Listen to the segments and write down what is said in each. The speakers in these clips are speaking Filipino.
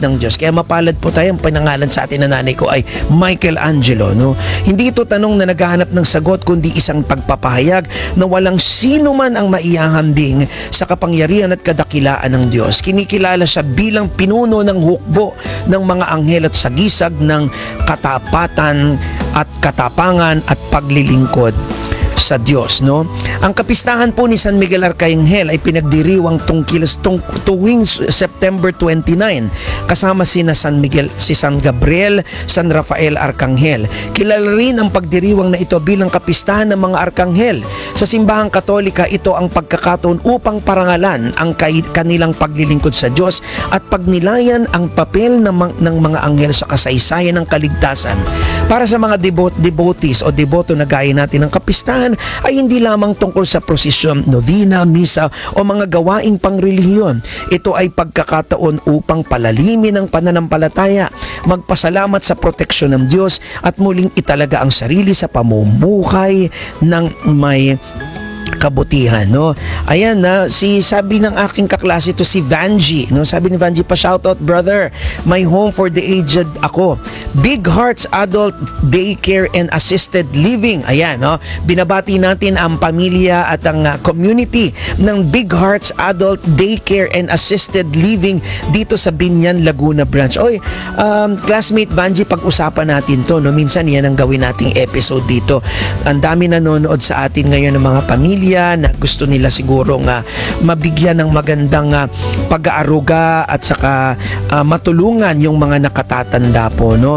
ng Diyos. Kaya mapalad po tayo. Ang pinangalan sa atin na nanay ko ay Michelangelo, no? Hindi ito tanong na naghahanap ng sagot, kundi isang pagpapahayag na walang sino man ang maihahambing sa kapangyarihan at kadakilaan ng Diyos. Kinikilala siya bilang pinuno ng hukbo ng mga anghel at sagisag ng katapatan at katapangan at paglilingkod sa Diyos, no? Ang kapistahan po ni San Miguel Arcangel ay pinagdiriwang tuwing September 29 kasama si San Gabriel, San Rafael Arcangel. Kilala rin ang pagdiriwang na ito bilang kapistahan ng mga arkanghel. Sa simbahang Katolika, ito ang pagkakataon upang parangalan ang kanilang paglilingkod sa Diyos at pagnilayan ang papel ng mga anghel sa kasaysayan ng kaligtasan. Para sa mga devotees o deboto na gaya natin ng kapistahan, ay hindi lamang tungkol sa prosesyon, novena, misa o mga gawaing pangrelihiyon. Ito ay pagkakataon upang palalimin ang pananampalataya, magpasalamat sa proteksyon ng Diyos at muling italaga ang sarili sa pamumuhay ng may kabutihan, no? Ayan na, sabi ng aking kaklase to si Vanji, no? Sabi ni Vanji, pa shoutout brother, my home for the aged ako. Big Hearts Adult Daycare and Assisted Living. Ayan, no? Binabati natin ang pamilya at ang community ng Big Hearts Adult Daycare and Assisted Living dito sa Binyan, Laguna branch. Oy, classmate Vanji, pag-usapan natin to, no? Minsan yan ang gawin nating episode dito. Ang dami nanonood sa atin ngayon ng mga pamilya na gusto nila siguro nga mabigyan ng magandang pag-aaruga at saka matulungan yung mga nakatatanda po, no?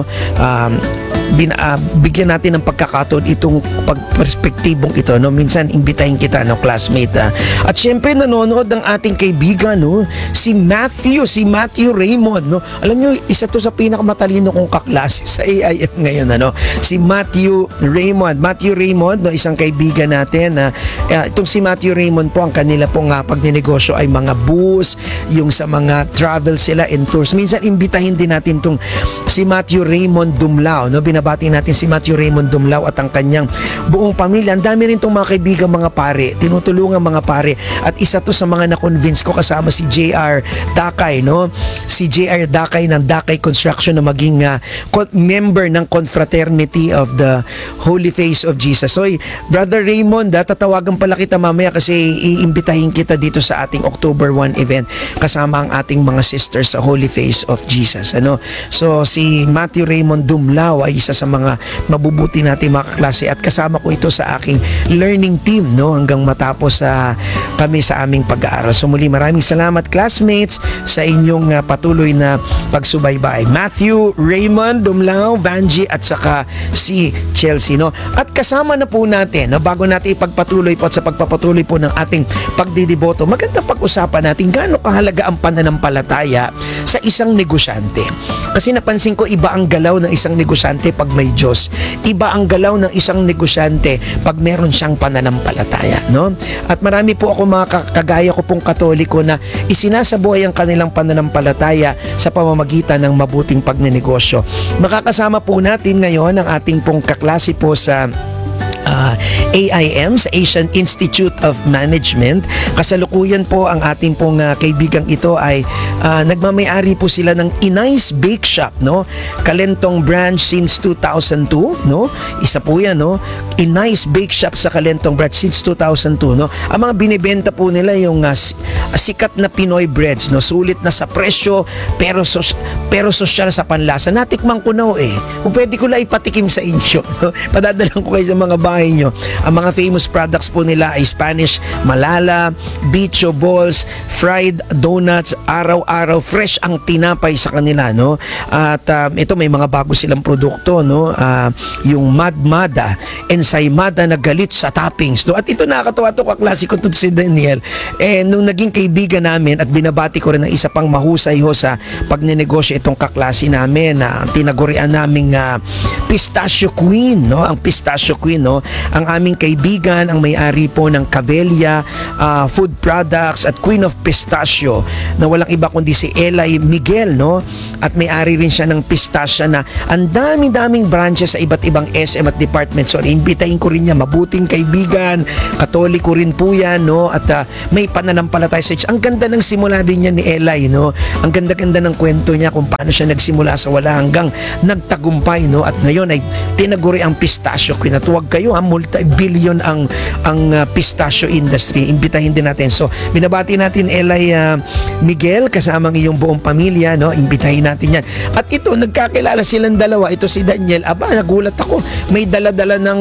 Bigyan natin ng pagkakataon itong pagperspektibong ito, no? Minsan imbitahin kita, no, classmate, at syempre nanonood ng ating kaibigan, no, si Matthew Raymond, no? Alam nyo, isa to sa pinakamatalino kong kaklase sa AIM ngayon, ano? Si Matthew Raymond, no, isang kaibigan natin na itong si Matthew Raymond po, ang kanila pong pagninegosyo ay mga bus, yung sa mga travel sila and tours. Minsan imbitahin din natin tong si Matthew Raymond Dumlao, no? Binabati natin si Matthew Raymond Dumlao at ang kanyang buong pamilya. Ang dami rin itong mga kaibigan, mga pare, tinutulungan mga pare, at isa to sa mga na-convince ko kasama si JR Dakay, no? Si JR Dakay ng Dakay Construction na maging member ng Confraternity of the Holy Face of Jesus. So, Brother Raymond, tatawagan pala kita mamaya kasi iimbitahin kita dito sa ating October 1 event kasama ang ating mga sisters sa Holy Face of Jesus, ano? So, si Matthew Raymond Dumlao ay isa sa mga mabubuti natin mga kaklase at kasama ko ito sa aking learning team, no, hanggang matapos kami sa aming pag-aaral. So muli, maraming salamat classmates sa inyong patuloy na pagsubaybay. Matthew Raymond Dumlao, Vanji at saka si Chelsea, no? At kasama na po natin, no, bago natin ipagpatuloy po at sa pagpapatuloy po ng ating pagdidiboto, maganda pag-usapan natin gaano kahalaga ang pananampalataya sa isang negosyante. Kasi napansin ko, iba ang galaw ng isang negosyante pag may Diyos. Iba ang galaw ng isang negosyante pag meron siyang pananampalataya, no? At marami po ako mga kagaya ko pong Katoliko na isinasabuhay ang kanilang pananampalataya sa pamamagitan ng mabuting pagnenegosyo. Makakasama po natin ngayon ang ating pong kaklase po sa AIM, sa Asian Institute of Management. Kasalukuyan po ang ating pong kaibigang ito ay nagmamay-ari po sila ng Inay's Bake Shop, no? Kalentong branch since 2002, no? Isa po yan, no? Inay's Bake Shop sa Kalentong branch since 2002, no? Ang mga binibenta po nila yung sikat na Pinoy breads, no? Sulit na sa presyo pero sosyal sa panlasa. Natikman ko na kung pwede ko lang ipatikim sa inyo, no? Padadalan ko kayo sa mga bahay nyo. Ang mga famous products po nila ay Spanish Malala, Bicho Balls, fried donuts, araw-araw fresh ang tinapay sa kanila, no? At ito, may mga bago silang produkto, no? Yung Madmada, ensaymada na galit sa toppings, no? At ito, nakakatawa to, kaklase ko to si Daniel. Nung naging kaibigan namin at binabati ko rin ng isa pang mahusay ho sa pagnenegosyo itong kaklase namin na tinagurian naming Pistachio Queen, no? Ang Pistachio Queen, no? Ang aming kaibigan, ang may-ari po ng Cavelia Food Products at Queen of Pistachio, na walang iba kundi si Eli Miguel, no? at may-ari rin siya ng Pistasya na ang daming branches sa iba't ibang SM at department. So imbitahin ko rin niya, mabuting kaibigan, Katoliko rin po yan, no? At may pananampalataya sa church. Ang ganda ng simula din niya ni Eli, no? Ang ganda-ganda ng kwento niya kung paano siya nagsimula sa wala hanggang nagtagumpay, no? At ngayon ay tinaguri ang pistasyo. Kinatuwag kayo, multi-billion ang pistasyo industry. Imbitahin din natin. So binabati natin Eli Miguel kasama ng iyong buong pamilya, no? Imbitahin natin yan. At ito, nagkakilala silang dalawa. Ito si Daniel. Aba, nagulat ako. May dala-dala ng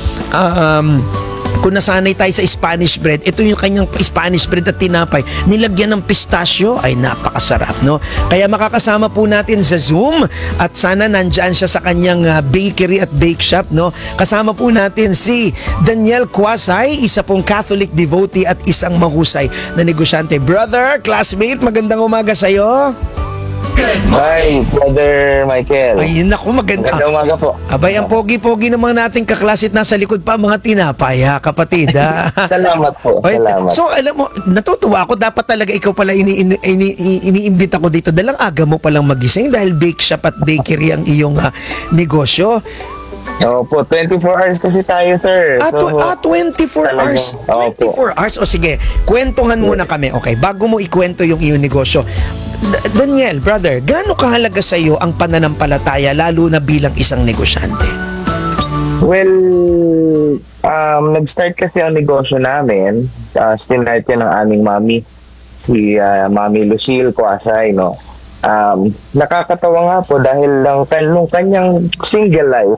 kung nasanay tayo sa Spanish bread, ito yung kanyang Spanish bread at tinapay. Nilagyan ng pistasyo, ay napakasarap, no? Kaya makakasama po natin sa Zoom at sana nandyan siya sa kanyang bakery at bake shop, no? Kasama po natin si Daniel Quasay, isa pong Catholic devotee at isang mahusay na negosyante. Brother, classmate, magandang umaga sa'yo. Hi, Brother Michael. Ay, naku, Magandang umaga po. Abay, ang pogi-pogi ng mga nating kaklasit nasa likod pa, mga tinapay, ha, kapatid, ha? Salamat po. Okay, Salamat. so, alam mo, natutuwa ako. Dapat talaga ikaw pala iniimbita ko dito. Dalang aga mo palang magising dahil bake shop at bakery ang iyong negosyo. Opo, 24 hours kasi tayo, sir. 24 hours. Opo. 24 hours. O sige, kwentuhan muna kami. Okay, bago mo ikwento yung iyong negosyo. Daniel, brother, gaano kahalaga sa iyo ang pananampalataya lalo na bilang isang negosyante? Well, nag-start kasi ang negosyo namin. Stinart yan ng aming mami, si Mami Lucille Quasay, no? Nakakatawa nga po dahil lang nung kanyang single life,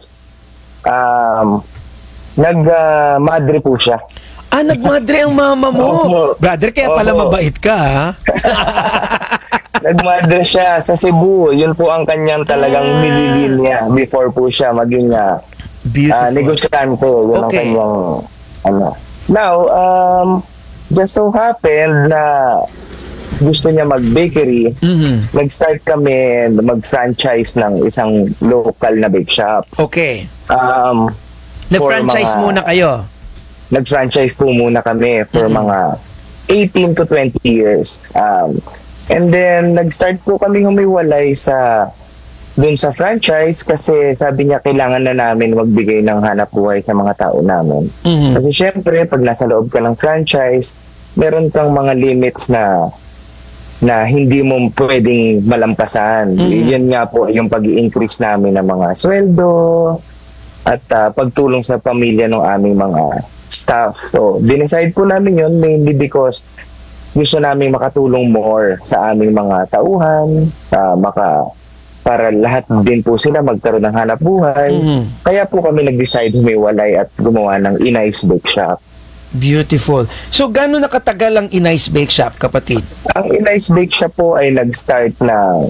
nag-madre po siya. Nagmadre ang mama mo. Brother, kaya pala mabait ka, ha? Nagmadre siya sa Cebu. Yun po ang kanyang talagang nililin niya before po siya maging negosyante. Yun ang kanyang Now, just so happened na gusto niya mag-bakery. Nag-start kami mag-franchise ng isang local na bake shop. Okay. Nag-franchise muna kayo? Nag-franchise po muna kami for mga 18 to 20 years. And then, nag-start po kami humiwalay dun sa franchise kasi sabi niya kailangan na namin magbigay ng hanap buhay sa mga tao namin. Kasi syempre, pag nasa loob ka ng franchise, meron kang mga limits na hindi mo pwedeng malampasan. Yan nga po yung pag-i-increase namin ng mga sweldo at pagtulong sa pamilya ng aming mga staff. So, dinicide po namin yun mainly because gusto namin makatulong more sa aming mga tauhan, para lahat din po sila magkaroon ng hanap buhay. Kaya po kami nag-decide humiwalay at gumawa ng Inay's Bake Shop. Beautiful. So, gano'n nakatagal ang Inay's Bake Shop, kapatid? Ang Inay's Bake Shop po ay nag-start ng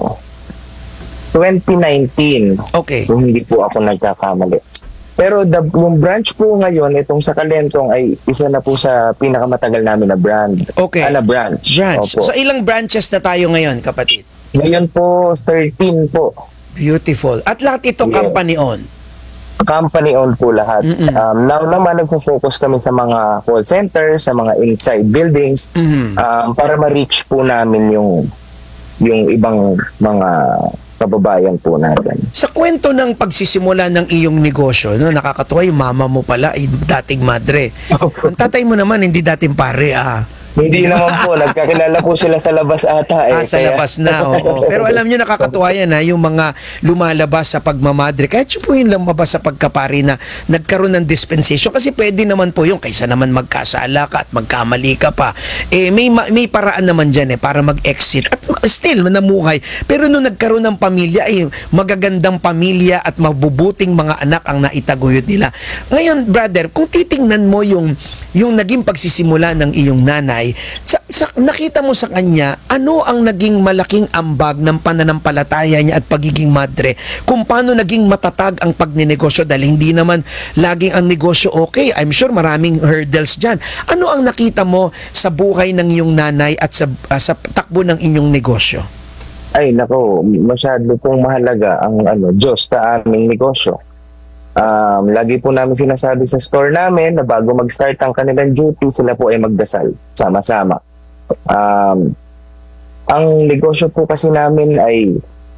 2019. Okay. Kung hindi po ako nagkakamali. Pero yung branch po ngayon, itong sa Kalentong ay isa na po sa pinakamatagal namin na brand. Okay. Branch. Opo. So ilang branches na tayo ngayon, kapatid? Ngayon po, 13 po. Beautiful. At lahat ito company owned? Company owned po lahat. Now naman, nagpo-focus kami sa mga call centers, sa mga inside buildings, para ma-reach po namin yung ibang mga kababayan po natin. Sa kwento ng pagsisimula ng iyong negosyo, no, nakakatuwa yung mama mo pala ay dating madre. Ang tatay mo naman hindi dating pare, Hindi naman po, nagkakilala po sila sa labas ata. Sa labas na, oo. Pero alam nyo, nakakatuwa yan, yung mga lumalabas sa pagmamadre, kahit yun po yung lumabas sa pagkapari na nagkaroon ng dispensation, kasi pwede naman po yung, kaysa naman magkasala ka at magkamali ka pa, may paraan naman dyan para mag-exit at still namuhay. Pero nung nagkaroon ng pamilya, ay magagandang pamilya at mabubuting mga anak ang naitaguyod nila. Ngayon, brother, kung titingnan mo yung naging pagsisimula ng iyong nanay, nakita mo sa kanya, ano ang naging malaking ambag ng pananampalataya niya at pagiging madre? Kung paano naging matatag ang pagninegosyo dahil hindi naman laging ang negosyo okay. I'm sure maraming hurdles dyan. Ano ang nakita mo sa buhay ng iyong nanay at sa takbo ng inyong negosyo? Ay, nako, masyado pong mahalaga ang Diyos sa aming negosyo. Lagi po namin sinasabi sa store namin na bago mag-start ang kanilang duty, sila po ay magdasal sama-sama. Ang negosyo po kasi namin ay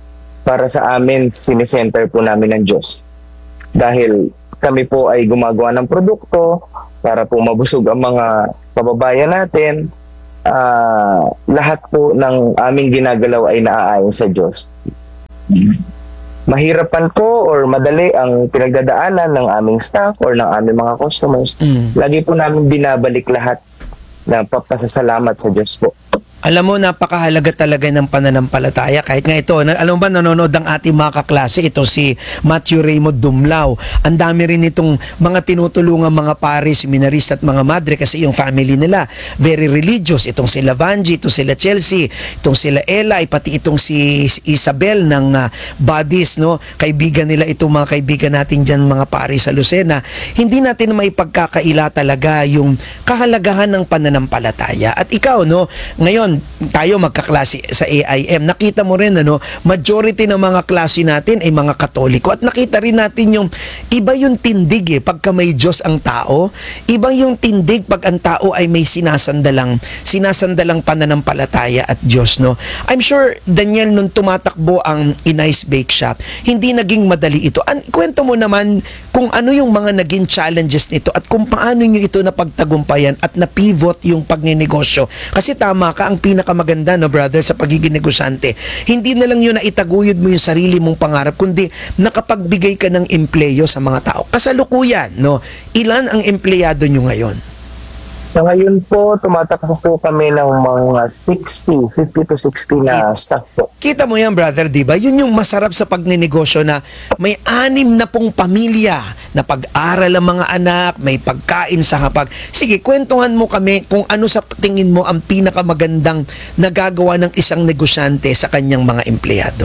para sa amin, sinesenter po namin ng Diyos. Dahil kami po ay gumagawa ng produkto para po mabusog ang mga kababayan natin. Lahat po ng aming ginagalaw ay naaayon sa Diyos. Mahirapan po or madali ang pinagdadaanan ng aming staff or ng aming mga customers. Lagi po namin binabalik lahat na papasasalamat sa Diyos po. Alam mo, napakahalaga talaga ng pananampalataya. Kahit nga ito, alam mo ba, nanonood ang ating mga kaklase, ito si Matthew Raymond Dumlao. Ang dami rin itong mga tinutulungan mga pare, seminarista at mga madre kasi yung family nila, very religious. Itong sila Vanji, itong sila Chelsea, itong sila Ella, pati itong si Isabel ng Buddies, no? Kaibigan nila itong mga kaibigan natin dyan, mga pare sa Lucena. Hindi natin maipagkakaila talaga yung kahalagahan ng pananampalataya. At ikaw, no, ngayon, tayo magkaklase sa AIM. Nakita mo rin, majority ng mga klase natin ay mga Katoliko. At nakita rin natin yung iba yung tindig pagka may Diyos ang tao. Iba yung tindig pag ang tao ay may sinasandalang pananampalataya at Diyos, no? I'm sure, Daniel, nung tumatakbo ang Inay's Bake Shop, hindi naging madali ito. Kwento mo naman kung ano yung mga naging challenges nito at kung paano nyo ito napagtagumpayan at na-pivot yung pagninegosyo. Kasi tama ka, ang pinakamaganda, no, brother, sa pagiging negosyante, hindi na lang yun na itaguyod mo yung sarili mong pangarap, kundi nakapagbigay ka ng empleyo sa mga tao. Kasalukuyan, no, ilan ang empleyado nyo ngayon? So ngayon po, tumatakbo po kami ng mga 50 to 60 na staff po. Kita mo yan, brother, di ba? Yun yung masarap sa pagninegosyo na may 6 na pong pamilya na pag-aral ang mga anak, may pagkain sa hapag. Sige, kwentuhan mo kami kung ano sa tingin mo ang pinakamagandang nagagawa ng isang negosyante sa kanyang mga empleyado.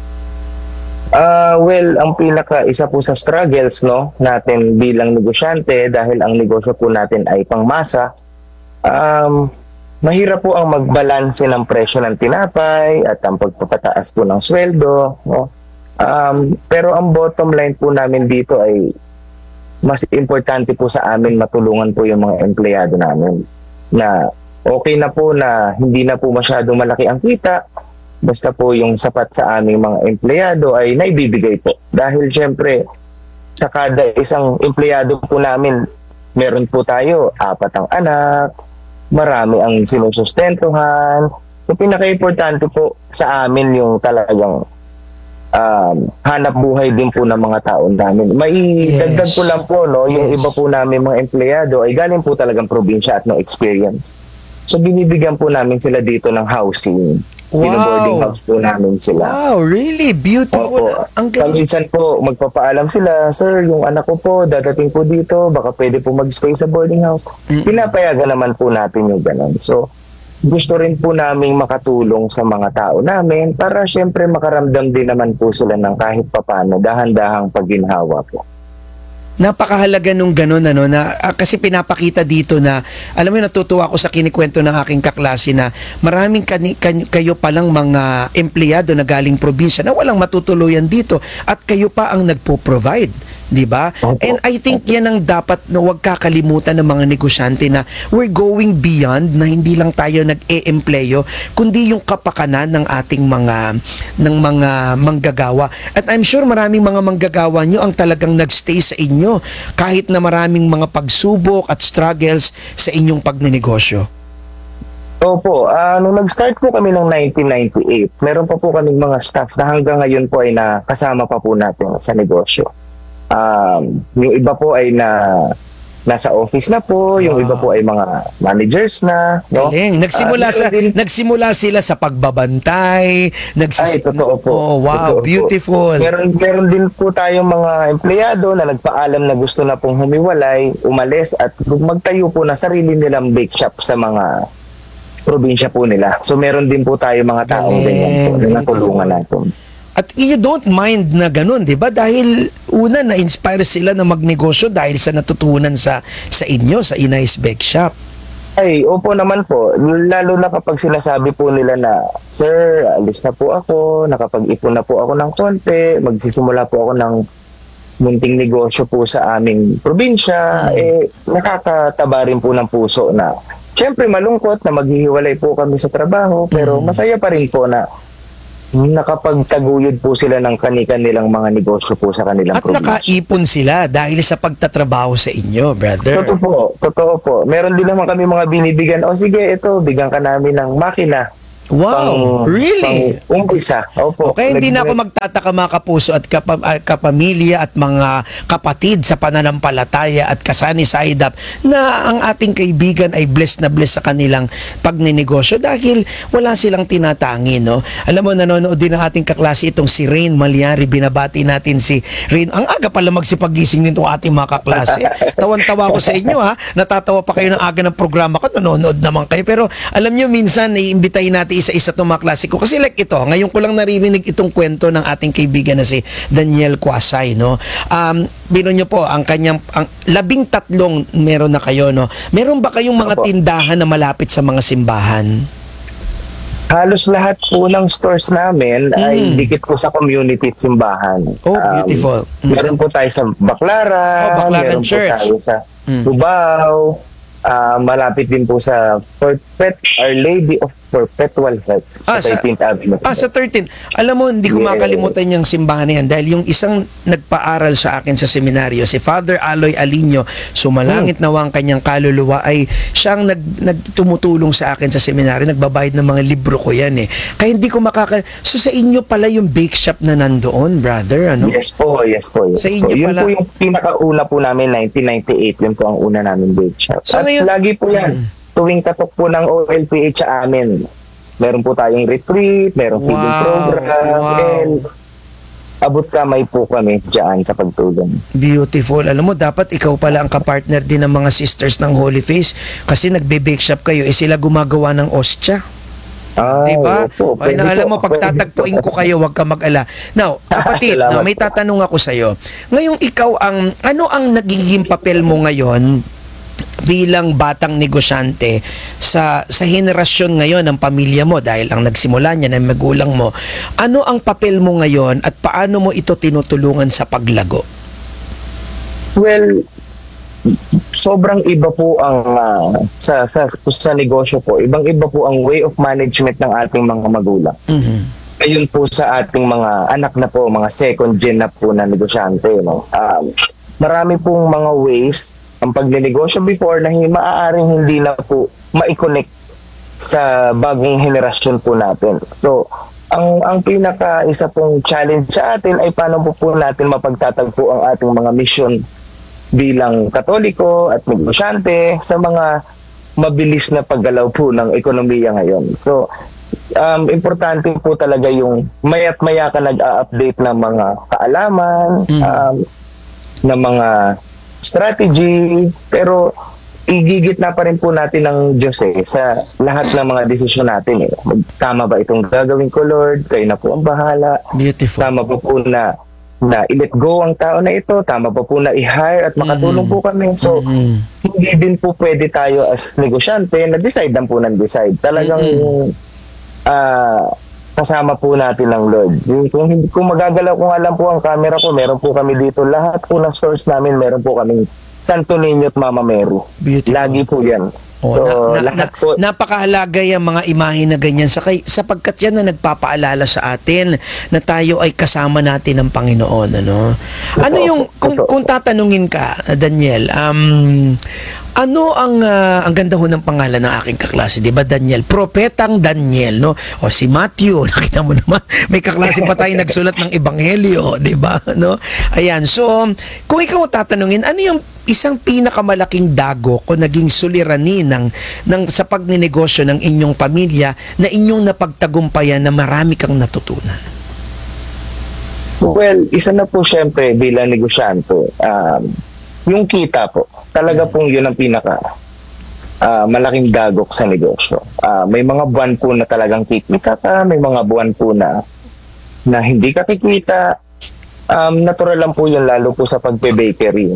Well, ang isa po sa struggles, no, natin bilang negosyante, dahil ang negosyo po natin ay pangmasa, mahirap po ang magbalanse ng presyo ng tinapay at ang pagpapataas po ng sweldo, no? Pero ang bottom line po namin dito ay mas importante po sa amin matulungan po yung mga empleyado namin na okay na po na hindi na po masyadong malaki ang kita. Basta po yung sapat sa aming mga empleyado ay naibibigay po. Dahil syempre, sa kada isang empleyado po namin, meron po tayo 4 ang anak, marami ang sinusustentuhan. So, pinaka-importante po sa amin yung talagang hanap buhay din po ng mga tao namin. Dagdag ko lang po, no, yung iba po namin mga empleyado ay galing po talagang probinsya at no experience. So, binibigyan po namin sila dito ng housing. Boarding house po namin sila. Wow, really beautiful. Ang minsan po, magpapaalam sila, sir, yung anak ko po, dadating po dito, baka pwede po mag-stay sa boarding house. Pinapayagan naman po natin yung ganun. So, gusto rin po naming makatulong sa mga tao namin para syempre makaramdam din naman po sila ng kahit papano, dahan-dahang pagginhawa po. Napakahalaga nung gano'n, kasi pinapakita dito na, alam mo, natutuwa ako sa kinikwento ng aking kaklase na maraming kayo palang mga empleyado na galing probinsya na walang matutuluyan dito at kayo pa ang nagpo-provide. Di ba? And I think yan ang dapat na huwag kakalimutan ng mga negosyante na we're going beyond na hindi lang tayo nag-e-empleyo kundi yung kapakanan ng ating mga manggagawa. At I'm sure maraming mga manggagawa nyo ang talagang nagstay sa inyo kahit na maraming mga pagsubok at struggles sa inyong pagnenegosyo. Opo, nung nag-start po kami ng 1998, meron pa po kaming mga staff na hanggang ngayon po ay nakasama pa po natin sa negosyo. Yung iba po ay nasa office na po, yung iba po ay mga managers na, no? Galing. Nagsimula sila sa pagbabantay, totoo po. Oh, wow, totoo beautiful. Po. Meron din po tayong mga empleyado na nagpaalam na gusto na pong humiwalay, umalis at magtayo po na sarili nilang bake shop sa mga probinsya po nila. So meron din po tayo mga taong ganyan po na natulungan natin. At you don't mind na ganun, di ba? Dahil una, na-inspire sila na magnegosyo dahil sa natutunan sa inyo, sa Inay's Bake Shop. Ay, opo naman po. Lalo na kapag sinasabi po nila na, sir, alis na po ako, nakapag-ipon na po ako ng konti, magsisimula po ako ng munting negosyo po sa aming probinsya, nakakataba rin po ng puso na, syempre malungkot na maghihiwalay po kami sa trabaho, pero masaya pa rin po na nakapagtaguyod po sila ng kanilang mga negosyo po sa kanilang At probinsya. nakaipon sila dahil sa pagtatrabaho sa inyo, brother. Totoo po. Meron din naman kami mga binibigyan, o sige, ito, bigyan ka namin ng makina. Wow, really? Umpisa. Opo. Okay, hindi na ako magtataka mga kapuso at kapamilya at mga kapatid sa pananampalataya at kasani-saydap na ang ating kaibigan ay blessed na blessed sa kanilang pagninegosyo dahil wala silang tinatangi, no? Alam mo, nanonood din ang ating kaklase itong si Rain Malyari. Binabati natin si Rain. Ang aga pala magsipagising nito ating mga kaklase. Tawan-tawa ko sa inyo, ha? Natatawa pa kayo ng aga ng programa ko. Nanonood naman kayo. Pero alam nyo, minsan, iimbitahin natin isa-isa itong mga klase ko. Kasi like ito, ngayon ko lang naririnig itong kwento ng ating kaibigan na si Daniel Quasay, no? Bino nyo po, ang 13 meron na kayo, no? Meron ba kayong mga Opo. tindahan na malapit sa mga simbahan? Halos lahat po ng stores namin ay dikit po sa community at simbahan. Oh, beautiful. Meron po tayo sa Baclaran, Oh, Baclaran meron Church. po tayo sa Cubao, malapit din po sa Our Lady of Perpetual Help sa 13th Avenue. Sa 13. Alam mo, hindi ko Yes. makalimutan yung simbahan na yan dahil yung isang nagpaaral sa akin sa seminaryo, si Father Aloy Alinio, sumalangit nawa ang kanyang kaluluwa, ay siyang nagtumutulong sa akin sa seminaryo, nagbabayad ng mga libro ko yan eh. Kaya hindi ko So sa inyo pala yung bake shop na nandoon, brother, ano? Yes po. Sa inyo Yun pala. po yung pinakauna po namin, 1998. Yun po ang una namin bake shop. So At ngayon- lagi po yan. Tuwing katok po ng OLPH sa amin, meron po tayong retreat, meron feeding program, and abot kamay po kami dyan sa pagtulong. Beautiful. Alam mo, dapat ikaw pala ang kapartner din ng mga sisters ng Holy Face kasi nagbe-bake shop kayo, sila gumagawa ng ostya. Diba? Opo, Ay, pwede na, alam mo, po, pagtatagpuin pwede ko po. kayo, huwag ka mag-ala. Now, kapatid, Salamat may po. tatanong ako sa'yo. Ngayong ikaw ano ang nagiging papel mo ngayon bilang batang negosyante sa henerasyon ngayon ng pamilya mo dahil ang nagsimula niya ng magulang mo? Ano ang papel mo ngayon at paano mo ito tinutulungan sa paglago? Well, sobrang iba po ang sa negosyo po. Ibang-iba po ang way of management ng ating mga magulang. Mhm. Ayun po sa ating mga anak na po, mga second gen na po na negosyante. No? Marami pong mga ways ang pagnenegosyo before na maaaring hindi na po ma-connect sa bagong henerasyon po natin. So, ang pinaka isa pong challenge sa atin ay paano po natin mapagtatagpo ang ating mga mission bilang Katoliko at negosyante sa mga mabilis na paggalaw po ng ekonomiya ngayon. So, importante po talaga yung maya't maya ka nag-a-update ng mga kaalaman, ng mga strategy, pero igigit na pa rin po natin ng Diyos sa lahat ng mga desisyon natin. Tama ba itong gagawin ko, Lord? Kayo na po ang bahala. Beautiful. Tama po na i-let go ang tao na ito. Tama po na i-hire at makatulong po kami. So, hindi din po pwede tayo as negosyante na decide lang po ng decide. Talagang kasama po natin ng Lord. Kung magagalaw ko nga lang po ang camera ko, meron po kami dito. Lahat po ng stores namin, meron po kami Santo Niño at Mama Meru. Beautiful. Lagi po yan. So, lahat po. Napakahalaga yung mga imahe na ganyan sapagkat yan na nagpapaalala sa atin na tayo ay kasama natin ng Panginoon, ano? Ano yung kung tatanungin ka, Daniel, ano ang ganda ho ng pangalan ng aking kaklase, 'di ba, Daniel? Propetang Daniel, no? O si Matthew, nakita mo naman, may kaklase pa tayo nagsulat ng ebanghelyo, 'di ba? No? Ayan. So, kung ikaw tatanungin, ano yung isang pinakamalaking dagok o naging suliranin ng sa pagninegosyo ng inyong pamilya na inyong napagtagumpayan na marami kang natutunan? Well, isa na po syempre bilang negosyante, yung kita po. Talaga pong yun ang pinaka malaking dagok sa negosyo. May mga buwan po na talagang kikita ka, may mga buwan po na hindi ka kikita. Natural lang po yun lalo po sa pagpe-bakery.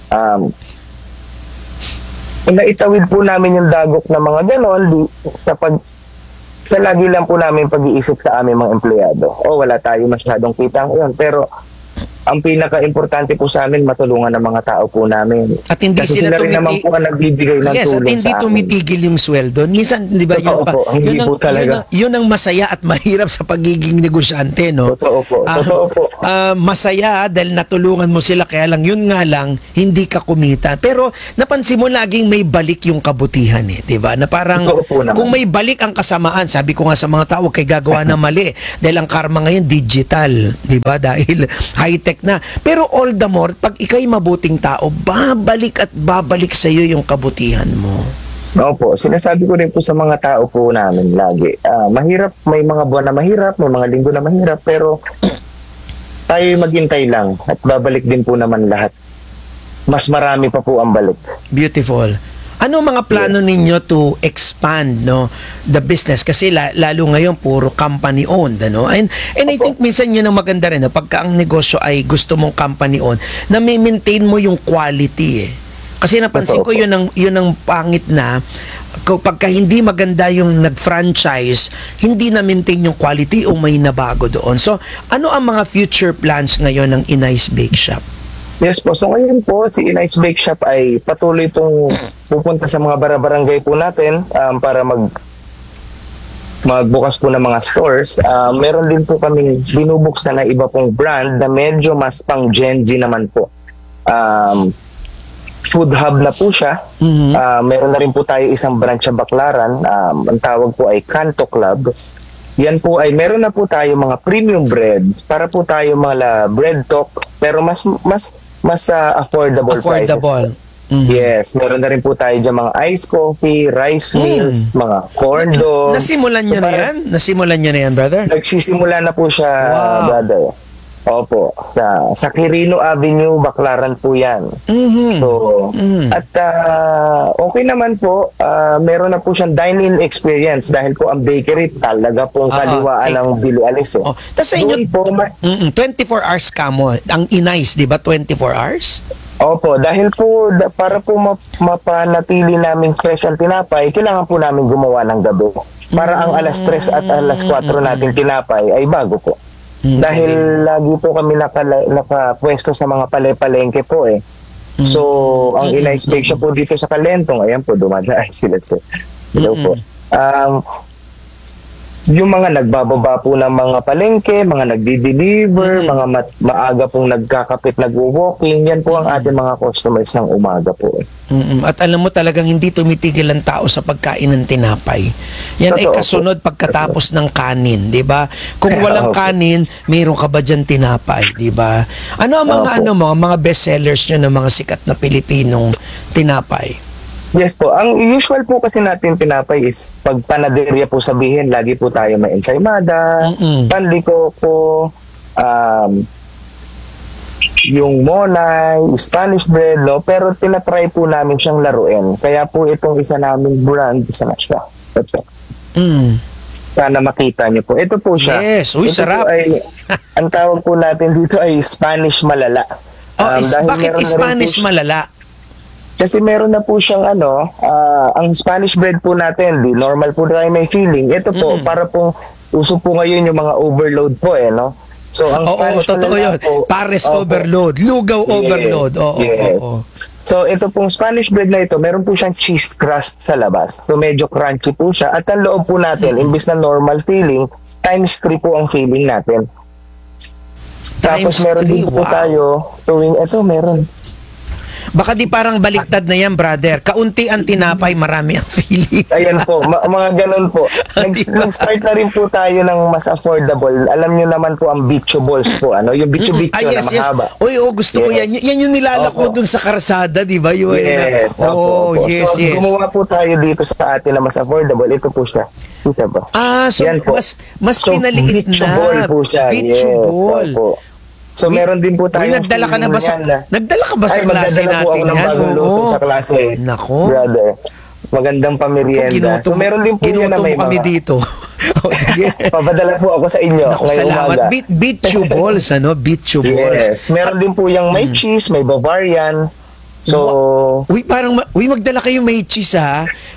Naitawid po namin yung dagok na mga ganon sa lagi lang po namin pag-iisip sa aming mga empleyado. Wala tayo masyadong kita ngayon, pero ang pinaka-importante po sa amin, matulungan ng mga tao po namin. At hindi Kasi sila sila rin naman po ang nagbibigay ng yes, at tulong hindi sa amin. tumitigil yung sweldo. Minsan, di ba, Totoo po, hindi po talaga. yun ang masaya at mahirap sa pagiging negosyante, no? Totoo po, totoo po. Masaya dahil natulungan mo sila, kaya lang, yun nga lang, hindi ka kumita. Pero, napansin mo laging may balik yung kabutihan, eh, di ba? Na parang, Totoo po naman. kung may balik ang kasamaan, sabi ko nga sa mga tao, kay gagawa na mali. Dahil ang karma ngayon, digital, di ba? Dahil high-tech na. Pero all the more, pag ikay mabuting tao, babalik at babalik sa iyo yung kabutihan mo. Opo, sinasabi ko rin po sa mga tao po namin lagi. Mahirap, may mga buwan na mahirap, may mga linggo na mahirap, pero tayo maghintay lang at babalik din po naman lahat. Mas marami pa po ang balik. Beautiful. Ano mga plano Yes. ninyo to expand, no, the business? Kasi lalo ngayon puro company owned, ano? And I think minsan yun ang maganda rin, no? Pagka ang negosyo ay gusto mong company owned, na may maintain mo yung quality, eh. Kasi napansin ko Totoo po. yun ang pangit na pagka hindi maganda yung nag-franchise, hindi na maintain yung quality o may nabago doon. So, ano ang mga future plans ngayon ng Inay's Bake Shop? Yes po, so ngayon po si Inay's Bake Shop ay patuloy pong pupunta sa mga barangay po natin para magbukas po ng mga stores. Meron din po kami binubuksan na iba pong brand na medyo mas pang Gen Z naman po. Food hub na po siya. Meron na rin po tayo isang branch sa Baclaran. Ang tawag po ay Canto Club. Yan po ay meron na po tayo mga premium breads para po tayo mga bread talk pero mas affordable prices. Affordable. Yes, meron na rin po tayo dyan mga iced coffee, rice meals, mga corn dog. Nasimulan nyo So, na yan? Nasimulan nyo na yan, brother? Nagsisimula na po siya, Wow. brother. Opo, sa Quirino Avenue, Baclaran po yan. So, at okay naman po, meron na po siyang dine-in experience dahil po ang bakery talaga pong kaliwaan ng Billy Alice. Oh. Tapos sa inyo, Doon po, 24 hours ka mo. Ang Inay's, di ba? 24 hours? Opo, dahil po para po mapanatili namin fresh ang tinapay, kailangan po namin gumawa ng gabi. Para ang alas 3 at alas 4 natin tinapay ay bago po. Dahil lagi po kami nakapwesto sa mga palengke po eh. So, ang Inay's Bake Shop po dito sa Kalentong, ayan po, dumadaan sila sa hello po. Yung mga nagbababa po ng mga palengke, mga nagdi-deliver, mga maaga pong nagkakapit, nagwo-walking, yan po ang ating mga customers ng umaga po. At alam mo talagang hindi tumitigil ang tao sa pagkain ng tinapay. Yan ay Totoo kasunod pagkatapos ng kanin, di ba? Kung walang kanin, mayroon ka ba dyan tinapay, di ba? Ano ang mga mga best sellers nyo ng mga sikat na Pilipinong tinapay? Yes po. Ang usual po kasi natin tinapay is pag panaderia po sabihin, lagi po tayo may ensaymada, panlikoko, yung monay, Spanish bread, no? Pero tinatry po namin siyang laruin. Kaya po itong isa naming brand, isa na siya. Ito. Sana makita niyo po. Ito po siya. Yes. Uy, Ito sarap. Po ay, ang tawag po natin dito ay Spanish malala. Dahil Bakit meron na rin Spanish po malala? kasi meron na po siyang ang Spanish bread po natin, di normal po tayo may feeling. Ito po, para po, uso po ngayon yung mga overload po no? So, ang Spanish totoo yun. po, Pares overload, lugaw overload. Oo. So, ito pong Spanish bread na ito, meron po siyang cheese crust sa labas. So, medyo crunchy po siya. At ang loob po natin, imbis na normal filling, times 3 po ang filling natin. Tapos meron din po tayo, tuwing ito, meron. Baka di parang baliktad na yan, brother. Kaunti ang tinapay, marami ang feeling. Ayan po, mga ganun po. Nag-start na rin po tayo ng mas affordable. Alam nyo naman po ang bicho balls po, yung bicho-bicho na mahaba. Uy, gusto ko yan. Yan yung nilalako dun sa karsada, di ba? Yes. So, gumawa po tayo dito sa atin na mas affordable. Ito po siya. Kita ba? So yan po. mas pinaliit bicho na. ball po siya. Bicho ball. Opo. So, meron din po tayo. Nagdala ka na ba sa klase natin po ako ng bagong luto sa klase. Nako. Brother. Magandang pamerienda. So, meron din po yan na may kami mga. dito. Papadala po ako sa inyo. Naku, salamat. Bicho balls, Bicho balls. Yes. Meron din po yung may cheese, may Bavarian. So, magdala kayo may cheese, ha?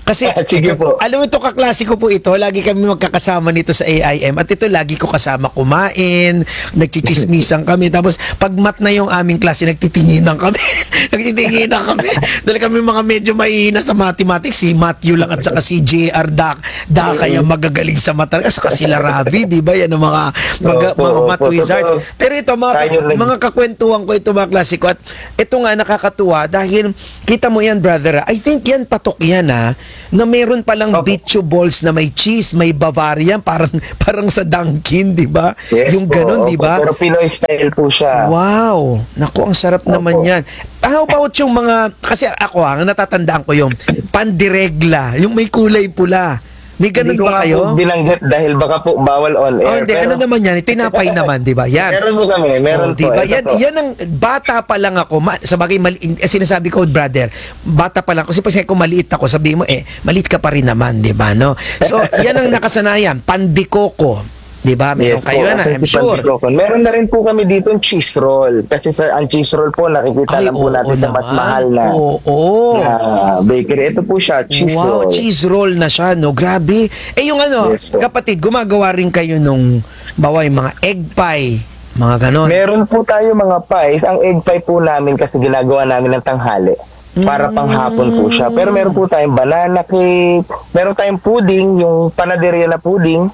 Kasi, Sige po. alam mo ito, kaklasiko po ito. Lagi kami magkakasama nito sa AIM. At ito, lagi ko kasama kumain, nagchichismisan kami. Tapos, pag mat na yung aming klase, nagtitinginan kami. Nagtitinginan kami. Dahil kami mga medyo mahihina sa mathematics. Si Matthew lang at saka si JR kaya magagaling sa mata. Saka sila Ravi, di ba? Yan ang mga math wizards. Pero ito, mga kakwentuhan ko ito, mga klasiko. At ito nga, nakakatuwa dahil kita mo yan, brother. I think yan, patok yan, na meron palang bicho balls na may cheese, may Bavarian, parang sa Dunkin, di ba? Yes Yung po, ganon, di ba? Pero Pinoy style po siya. Wow! Naku, ang sarap naman yan. How about yung mga, kasi ako ang natatandaan ko yung pandiregla, yung may kulay pula. May ganun Hindi ko ba nga kayo? po binanggit dahil baka po bawal on air. Oh, hindi. Ano naman yan? Tinapay naman, di ba? Yan. Meron po kami, meron po. Diba? Ito Yan, po. yan ang bata pa lang ako. Sa bagay, sinasabi ko, brother, bata pa lang. Kasi pag kung maliit ako, sabi mo, maliit ka pa rin naman, di ba? No? So, yan ang nakasanayan. Pandikoko. Di ba? Meron kayo na, I'm sure. Meron na rin po kami dito yung cheese roll. Kasi ang cheese roll po, nakikita lang po natin sa mas mahal na, na bakery. Ito po siya, cheese roll. Wow, cheese roll na siya, no? Grabe. Yung Yes po. kapatid, gumagawa rin kayo nung, baway, mga egg pie, mga ganon. Meron po tayo mga pies. Ang egg pie po namin kasi ginagawa namin ng tanghali. Para panghapon po siya. Pero meron po tayong banana cake. Meron tayong pudding, yung panaderia na pudding.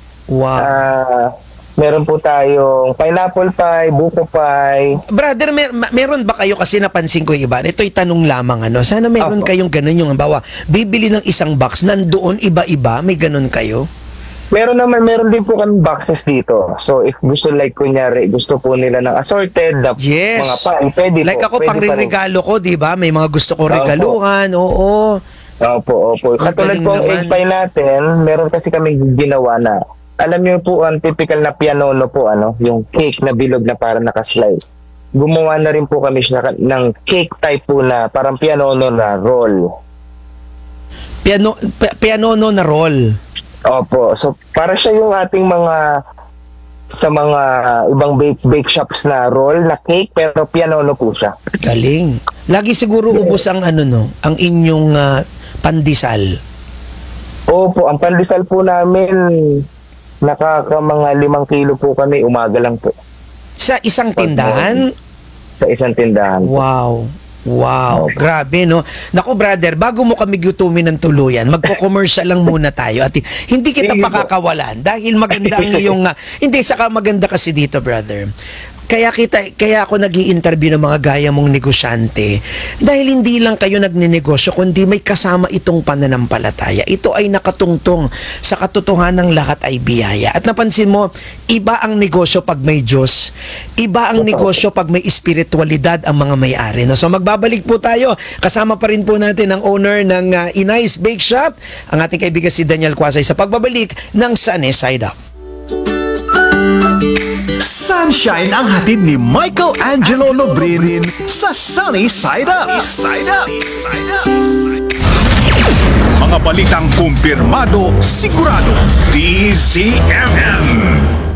Wow. Meron po tayong pineapple pie, buko pie. Brother, meron ba kayo, kasi napansin ko yung iba, ito'y tanong lamang, sana meron Opo. kayong ganun yung, bawa, bibili ng isang box, nandoon iba-iba, may ganun kayo? Meron din po kami boxes dito. So if gusto like kunyari, gusto po nila ng assorted na Yes. mga pie, pwede Like po. ako, Pwede pang pa rin. regalo ko, di ba? May mga gusto ko Opo. regaluhan, oo. Opo. Katulad galing po ang naman. egg pie natin, meron kasi kami ginawa na, alam niyo po ang typical na pianono po, yung cake na bilog na parang naka-slice. Gumawa na rin po kami siya ng cake type po na parang pianono na roll. Pianono na roll. Opo. So, para siya yung ating sa mga ibang bake shops na roll na cake, pero pianono po siya. Galing. Lagi siguro ubos ang ang inyong pandesal. Opo, ang pandesal po namin, mga 5 kilo po kami, umaga lang po. Sa isang tindahan? Sa isang tindahan. Wow. Wow, grabe, no? Naku, brother, bago mo kami gutumin ng tuluyan, magko-commercial lang muna tayo at hindi kita Sige po. pakakawalan dahil maganda ang iyong hindi, saka maganda kasi dito, brother. Kaya ako nag-i-interview ng mga gaya mong negosyante dahil hindi lang kayo nagnenegosyo kundi may kasama itong pananampalataya. Ito ay nakatungtong sa katotohanan, ng lahat ay biyaya. At napansin mo, iba ang negosyo pag may Diyos. Iba ang negosyo pag may espiritualidad ang mga may-ari. No? So magbabalik po tayo. Kasama pa rin po natin ang owner ng Inay's Bake Shop, ang ating kaibigan si Daniel Quasay, sa pagbabalik ng Sunny Side Up. Sunshine ang hatid ni Michael Angelo Lobrin sa Sunny Side Up. Mga balitang kumpirmado, sigurado, DZMM.